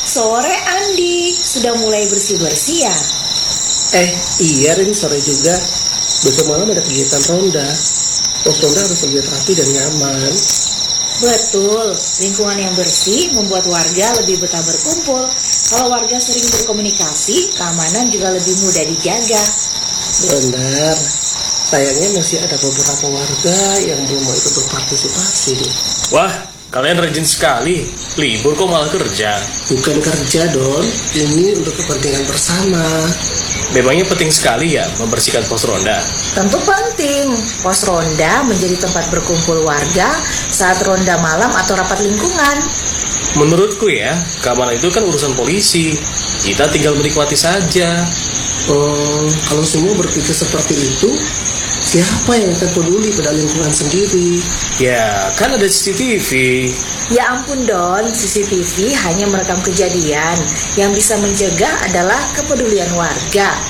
Sore Andi, sudah mulai bersih-bersih ya? Iya Rin, sore juga. Besok malam ada kegiatan ronda. Pos ronda harus terlihat rapi dan nyaman. Betul, lingkungan yang bersih membuat warga lebih betah berkumpul. Kalau warga sering berkomunikasi, keamanan juga lebih mudah dijaga. Benar. Sayangnya masih ada beberapa warga yang belum mau ikut berpartisipasi nih. Wah, kalian rajin sekali. Libur kok malah kerja? Bukan kerja, Don. Ini untuk kepentingan bersama. Memangnya penting sekali ya membersihkan pos ronda? Tentu penting, pos ronda menjadi tempat berkumpul warga saat ronda malam atau rapat lingkungan. Menurutku ya, keamanan itu kan urusan polisi. Kita tinggal menikmati saja. Kalau semua berpikir seperti itu, siapa yang akan peduli pada lingkungan sendiri? Ya, kan ada CCTV. Ya ampun Don, CCTV hanya merekam kejadian. Yang bisa mencegah adalah kepedulian warga.